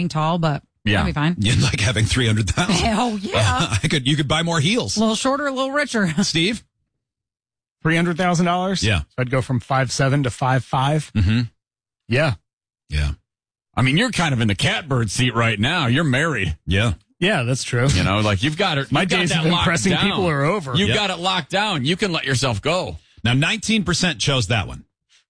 tall, but that'll be fine. You'd like having 300,000. Hell yeah. You could buy more heels. A little shorter, a little richer. Steve? $300,000? Yeah. So I'd go from 5'7" to 5'5". Mm-hmm. Yeah. Yeah. I mean, you're kind of in the catbird seat right now. You're married. Yeah. Yeah, that's true. You know, like you've got it. My days of impressing people are over. You've got it locked down. You can let yourself go. Now, 19% chose that one.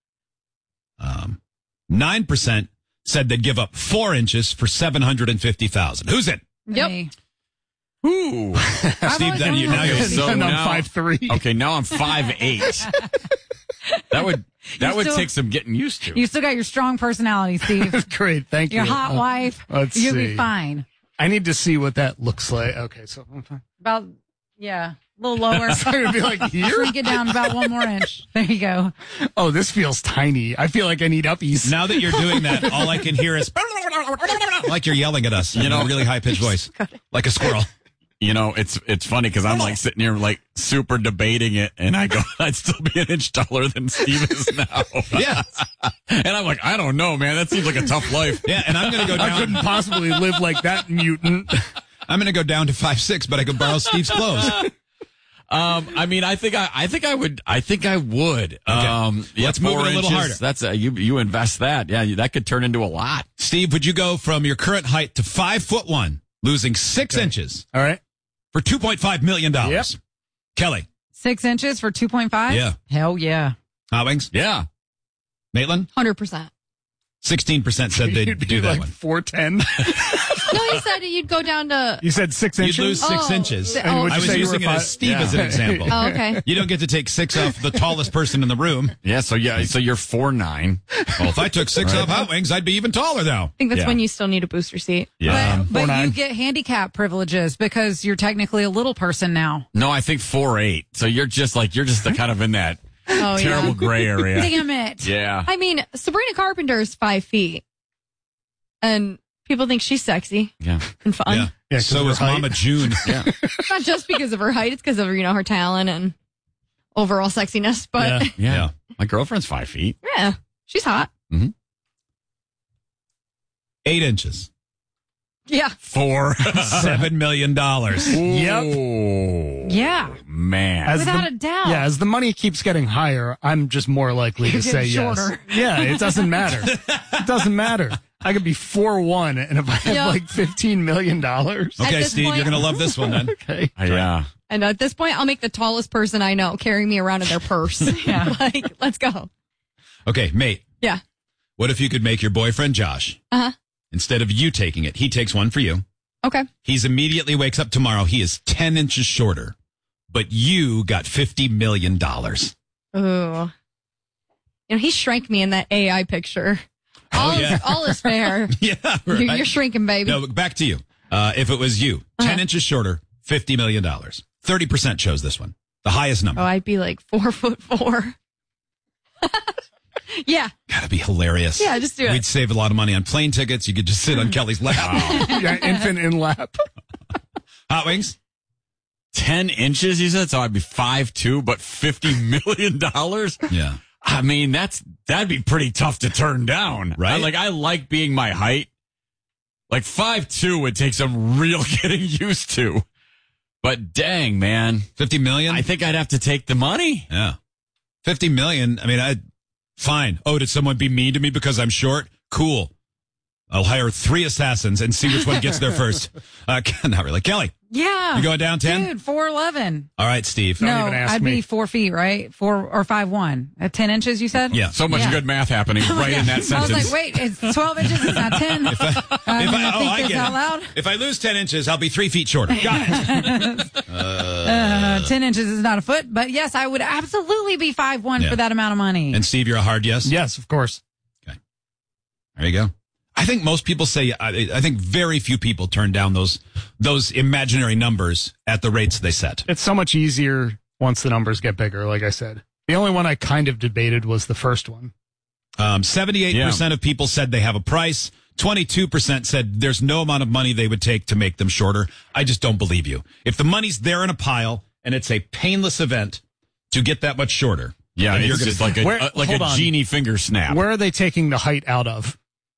9% said they'd give up 4 inches for $750,000. Who's in? Yep. Me. Ooh. Steve, then now you're And I'm 5'3". Okay, now I'm 5'8". That would still- take some getting used to. You still got your strong personality, Steve. Great, thank Your you. hot wife. let's You'll see. be fine. I need to see what that looks like. Okay, so I'm fine. About, a little lower. So it'd be like here? Shrink it down about 1 more inch. There you go. Oh, this feels tiny. I feel like I need uppies. Now that you're doing that, all I can hear is like you're yelling at us in a really high-pitched voice, like a squirrel. You know, it's funny because I'm like sitting here like super debating it, and I go, I'd still be an inch taller than Steve is now. Yeah. And I'm like, I don't know, man. That seems like a tough life. Yeah, and I'm going to go I couldn't down. possibly live like that mutant. I'm going to go down to 5'6", but I could borrow Steve's clothes. I mean, I think I would. Okay. Let's move it a little harder. That's you invest that. Yeah, that could turn into a lot. Steve, would you go from your current height to 5'1", losing 6 inches All right. for $2.5 million? Yep. Kelly. 6 inches for 2.5? Yeah. Hell yeah. Hot Wings? Yeah. Maitland? 100%. 16% said they'd You'd be do that like one. 4'10". No, you said you'd go down to. You said 6 You'd inches? lose 6 Oh, inches. the- And would I you was say you using were it as Steve as an Yeah. example. Oh, okay. You don't get to take 6 off the tallest person in the room. Yeah. So you're 4'9". Well, if I took 6 off Hot Wings, I'd be even taller now. I think that's Yeah. when you still need a booster seat. Yeah. But 4'9". you get handicap privileges because you're technically a little person now. No, I think 4'8". So you're just the kind of in that Oh, terrible yeah. gray area. Damn it. Yeah. I mean, Sabrina Carpenter is 5 feet. And people think she's sexy Yeah. and fun. Yeah. Yeah, 'cause So of her is height. Mama June. Yeah. Not just because of her height, it's because of, her talent and overall sexiness. But Yeah. Yeah. Yeah. My girlfriend's 5 feet. yeah, she's hot. 8 inches. Yeah. 4. $7 million. Yep. Yeah. Man. As Without the- a doubt. Yeah, as the money keeps getting higher, I'm just more likely to You're say getting yes. shorter. Yeah, it doesn't matter. It doesn't matter. I could be 4'1", and if I have Yeah. like $15 million, Okay, this Steve, point- you're going to love this one then. okay. Yeah. And at this point, I'll make the tallest person I know carry me around in their purse. Yeah. Like, let's go. Okay, mate, Yeah. what if you could make your boyfriend Josh, Uh-huh. instead of you taking it, he takes one for you. Okay. He's immediately wakes up tomorrow. He is 10 inches shorter, but you got $50 million. Ooh. He shrank me in that AI picture. Oh, yeah. All is fair. Yeah, right. You're shrinking, baby. No, back to you. If it was you, 10 inches shorter, $50 million. 30% chose this one. The highest number. Oh, I'd be like 4'4". Yeah. Gotta be hilarious. Yeah, just do it. We'd save a lot of money on plane tickets. You could just sit on Kelly's lap. Yeah, infant in lap. Hot Wings? 10 inches, you said? So I'd be 5'2", but $50 million? Yeah. I mean, that'd be pretty tough to turn down. Right? I like being my height. Like 5'2" would take some real getting used to. But dang, man. 50 million? I think I'd have to take the money. Yeah. 50 million. I mean, fine. Oh, did someone be mean to me because I'm short? Cool. I'll hire 3 assassins and see which one gets there first. Not really. Kelly, Yeah. you going down 10? Dude, 4'11". All right, Steve. No, even ask I'd me. be 4 feet, right? 4 or 5'1". At 10 inches, you said? Yeah. So much Yeah. good math happening right in that I was sentence. like, wait, it's 12 inches, it's not 10. I think this out loud. If I lose 10 inches, I'll be 3 feet shorter. Got it. 10 inches is not a foot, but yes, I would absolutely be 5'1" Yeah. for that amount of money. And Steve, you're a hard yes? Yes, of course. There you go. I think most people say, I think very few people turn down those imaginary numbers at the rates they set. It's so much easier once the numbers get bigger, like I said. The only one I kind of debated was the first one. 78% of people said they have a price. 22% said there's no amount of money they would take to make them shorter. I just don't believe you. If the money's there in a pile and it's a painless event to get that much shorter. Yeah, then it's you're just gonna- like Where- a hold on. genie finger snap. Where are they taking the height out of?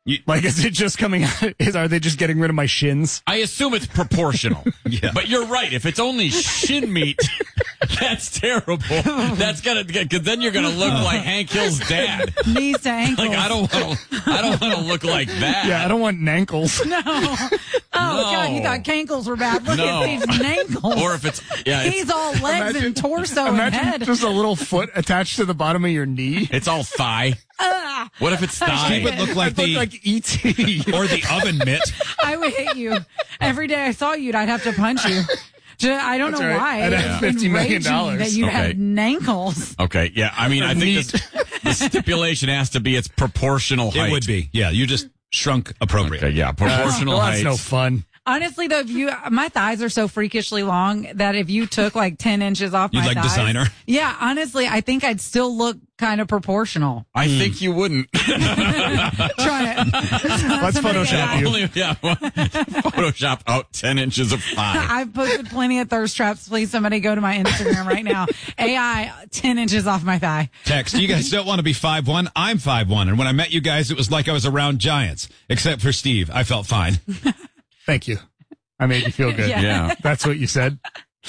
Like, is it just coming out? Are they just getting rid of my shins? I assume it's proportional. Yeah. But you're right. If it's only shin meat, that's terrible. That's because then you're gonna look like Hank Hill's dad. Knees to ankles. Like I don't want to look like that. Yeah, I don't want nankles. No. Oh, God, you thought cankles were bad. Look No. at these nankles. Or if it's He's all legs and torso and Imagine head. just a little foot attached to the bottom of your knee. it's all thigh. What if it's thigh? Steve would look like I'd look like E.T. or the oven mitt. I would hit you. Every day I saw you, I'd have to punch you. I don't That's know right. why. I'd have It $50 million. enraged me that you Okay. had nankles. Okay, yeah. I mean, I think the stipulation has to be it's proportional height. It would be. Yeah, you just shrunk appropriately. Okay, yeah, proportional Well, height. that's no fun. Honestly, though, my thighs are so freakishly long that if you took like 10 inches off You'd my like thighs, designer? Yeah, honestly, I think I'd still look kind of proportional. I think you wouldn't. Try it. Let's Photoshop you. Only, Photoshop out 10 inches of thigh. I've posted plenty of thirst traps. Please, somebody go to my Instagram right now. AI 10 inches off my thigh. Text, you guys don't want to be 5'1"? I'm 5'1", and when I met you guys, it was like I was around giants, except for Steve. I felt fine. Thank you. I made you feel good. Yeah. Yeah. That's what you said.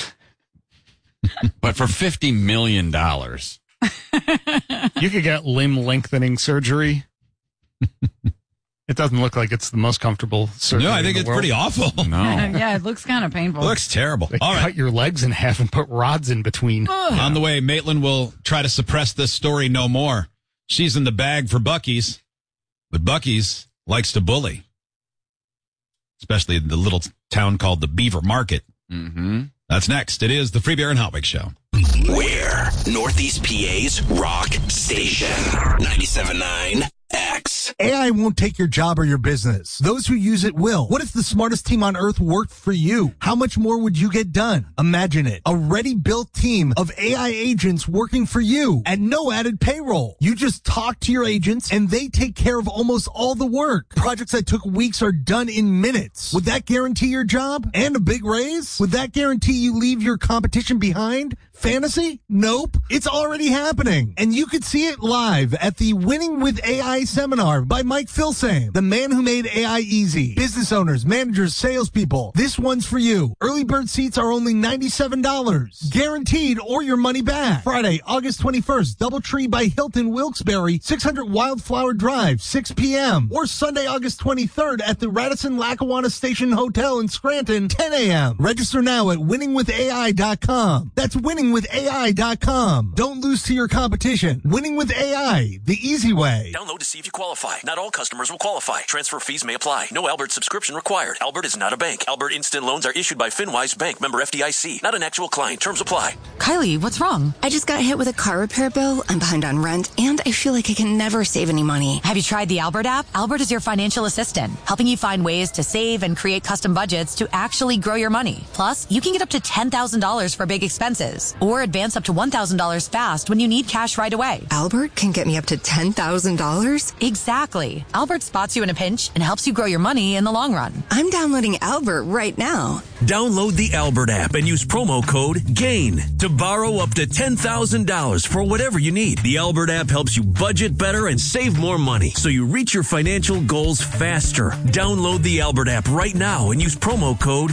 But for $50 million, You could get limb lengthening surgery. It doesn't look like it's the most comfortable surgery. No, I think in the it's world. pretty awful. no. Yeah, it looks kind of painful. It looks terrible. They All cut right. your legs in half and put rods in between. On the way, Maitland will try to suppress this story no more. She's in the bag for Buc-ee's, but Buc-ee's likes to bully, especially in the little town called the Beaver Market. Mm-hmm. That's next. It is the Free Beer and Hot Wig Show. Where? Northeast PA's rock station. 97.9 X. AI won't take your job or your business. Those who use it will. What if the smartest team on earth worked for you? How much more would you get done? Imagine it. A ready-built team of AI agents working for you at no added payroll. You just talk to your agents and they take care of almost all the work. Projects that took weeks are done in minutes. Would that guarantee your job and a big raise? Would that guarantee you leave your competition behind? Fantasy? Nope. It's already happening. And you could see it live at the Winning with AI seminar by Mike Filsaime, the man who made AI easy. Business owners, managers, salespeople. This one's for you. Early bird seats are only $97. Guaranteed or your money back. Friday, August 21st, Doubletree by Hilton Wilkes-Barre, 600 Wildflower Drive, 6 p.m. Or Sunday, August 23rd at the Radisson Lackawanna Station Hotel in Scranton, 10 a.m. Register now at winningwithai.com. That's winningwithai.com. Don't lose to your competition. Winning with AI, the easy way. Download to see if you qualify. Not all customers will qualify. Transfer fees may apply. No Albert subscription required. Albert is not a bank. Albert Instant Loans are issued by FinWise Bank, member FDIC. Not an actual client. Terms apply. Kylie, what's wrong? I just got hit with a car repair bill. I'm behind on rent, and I feel like I can never save any money. Have you tried the Albert app? Albert is your financial assistant, helping you find ways to save and create custom budgets to actually grow your money. Plus, you can get up to $10,000 for big expenses, or advance up to $1,000 fast when you need cash right away. Albert can get me up to $10,000? Exactly. Albert spots you in a pinch and helps you grow your money in the long run. I'm downloading Albert right now. Download the Albert app and use promo code GAIN to borrow up to $10,000 for whatever you need. The Albert app helps you budget better and save more money so you reach your financial goals faster. Download the Albert app right now and use promo code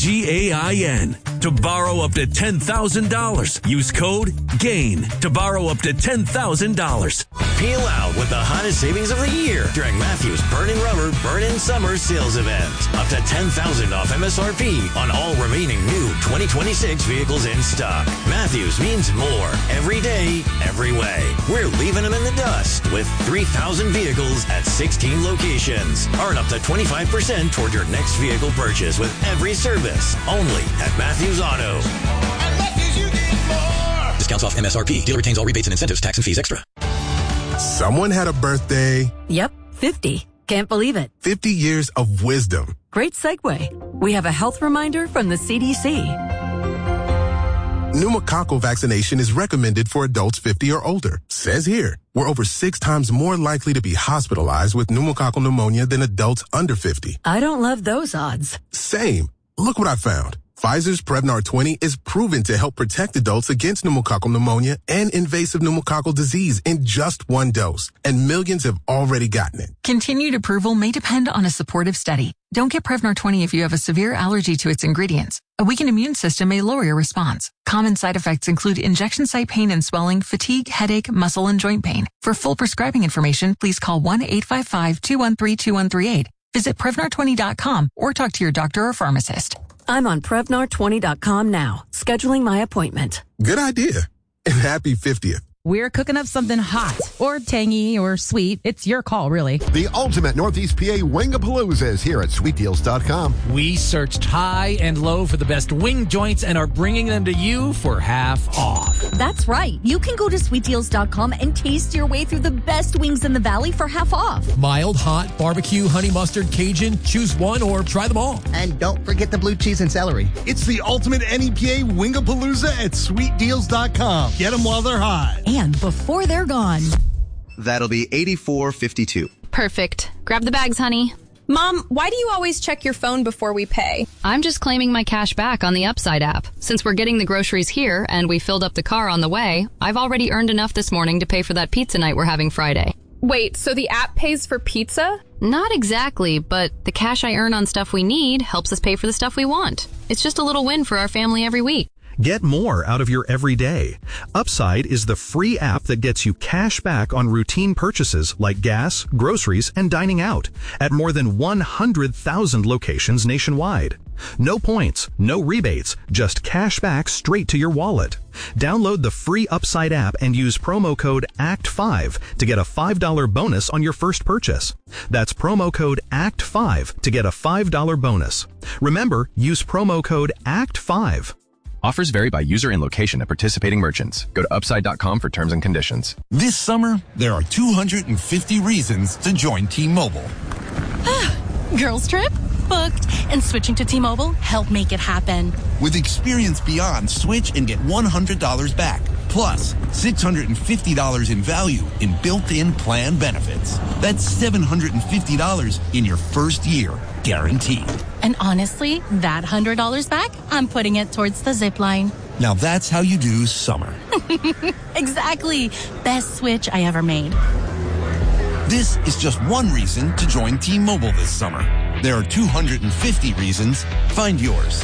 GAIN to borrow up to $10,000. Use code GAIN to borrow up to $10,000. Peel out with the hottest savings of the year during Matthews Burn-In Rubber Burn-In Summer Sales Event. Up to $10,000 off MSRP on all remaining new 2026 vehicles in stock. Matthews means more every day, every way. We're leaving them in the dust with 3,000 vehicles at 16 locations. Earn up to 25% toward your next vehicle purchase with every service. Only at Matthews Auto. At Matthews, you get more. Discounts off MSRP. Dealer retains all rebates and incentives, tax and fees extra. Someone had a birthday. Yep, 50. Can't believe it. 50 years of wisdom. Great segue. We have a health reminder from the CDC. Pneumococcal vaccination is recommended for adults 50 or older. Says here, we're over 6 times more likely to be hospitalized with pneumococcal pneumonia than adults under 50. I don't love those odds. Same. Look what I found. Pfizer's Prevnar 20 is proven to help protect adults against pneumococcal pneumonia and invasive pneumococcal disease in just one dose, and millions have already gotten it. Continued approval may depend on a supportive study. Don't get Prevnar 20 if you have a severe allergy to its ingredients. A weakened immune system may lower your response. Common side effects include injection site pain and swelling, fatigue, headache, muscle, and joint pain. For full prescribing information, please call 1-855-213-2138. Visit Prevnar20.com or talk to your doctor or pharmacist. I'm on Prevnar20.com now, scheduling my appointment. Good idea. And happy 50th. We're cooking up something hot or tangy or sweet. It's your call, really. The ultimate Northeast PA Wingapalooza is here at sweetdeals.com. We searched high and low for the best wing joints and are bringing them to you for half off. That's right. You can go to sweetdeals.com and taste your way through the best wings in the valley for half off. Mild, hot, barbecue, honey mustard, Cajun. Choose one or try them all. And don't forget the blue cheese and celery. It's the ultimate NEPA Wingapalooza at sweetdeals.com. Get them while they're hot. And before they're gone. That'll be $84.52. Perfect. Grab the bags, honey. Mom, why do you always check your phone before we pay? I'm just claiming my cash back on the Upside app. Since we're getting the groceries here and we filled up the car on the way, I've already earned enough this morning to pay for that pizza night we're having Friday. Wait, so the app pays for pizza? Not exactly, but the cash I earn on stuff we need helps us pay for the stuff we want. It's just a little win for our family every week. Get more out of your everyday. Upside is the free app that gets you cash back on routine purchases like gas, groceries, and dining out at more than 100,000 locations nationwide. No points, no rebates, just cash back straight to your wallet. Download the free Upside app and use promo code ACT5 to get a $5 bonus on your first purchase. That's promo code ACT5 to get a $5 bonus. Remember, use promo code ACT5. Offers vary by user and location at participating merchants. Go to upside.com for terms and conditions. This summer, there are 250 reasons to join T-Mobile. Girls trip? Booked. And switching to T-Mobile helped make it happen. With Experience Beyond, switch and get $100 back. Plus, $650 in value in built-in plan benefits. That's $750 in your first year, guaranteed. And honestly, that $100 back, I'm putting it towards the zip line. Now that's how you do summer. Exactly. Best switch I ever made. This is just one reason to join T-Mobile this summer. There are 250 reasons. Find yours.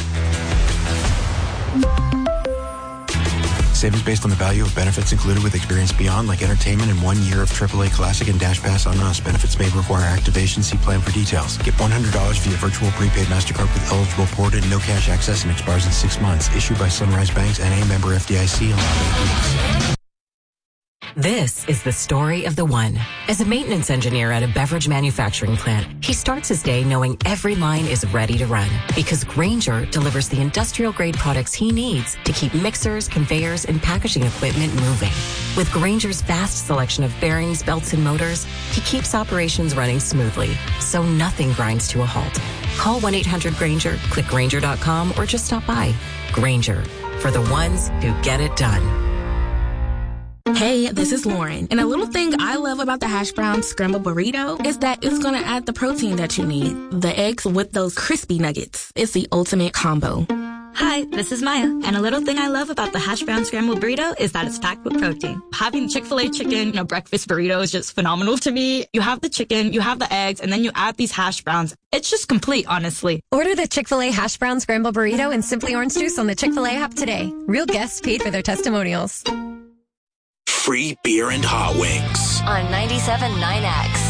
Savings based on the value of benefits included with Experience Beyond, like entertainment and 1 year of AAA Classic and Dash Pass on us. Benefits may require activation. See plan for details. Get $100 via virtual prepaid MasterCard with eligible ported and no cash access and expires in 6 months. Issued by Sunrise Banks, N.A. member FDIC. Allowed 8 weeks. This is the story of the one. As a maintenance engineer at a beverage manufacturing plant, he starts his day knowing every line is ready to run because Grainger delivers the industrial-grade products he needs to keep mixers, conveyors, and packaging equipment moving. With Grainger's vast selection of bearings, belts, and motors, he keeps operations running smoothly, so nothing grinds to a halt. Call 1-800-GRAINGER, click Grainger.com, or just stop by. Grainger, for the ones who get it done. Hey, this is Lauren, and a little thing I love about the hash brown scrambled burrito is that it's going to add the protein that you need. The eggs with those crispy nuggets. It's the ultimate combo. Hi, this is Maya, and a little thing I love about the hash brown scrambled burrito is that it's packed with protein. Having Chick-fil-A chicken in a breakfast burrito is just phenomenal to me. You have the chicken, you have the eggs, and then you add these hash browns. It's just complete, honestly. Order the Chick-fil-A hash brown scrambled burrito and Simply Orange Juice on the Chick-fil-A app today. Real guests paid for their testimonials. Free beer and hot wings. On 97.9X.